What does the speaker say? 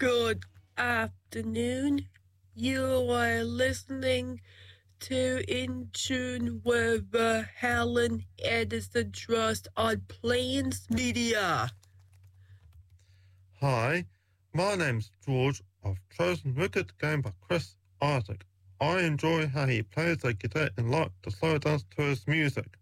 Good afternoon. You are listening to In Tune with Helen Edison Trust on Plains Media. Hi, my name's George. I've chosen Wicked Game by Chris Isaak. I enjoy how he plays the guitar and like to slow dance to his music.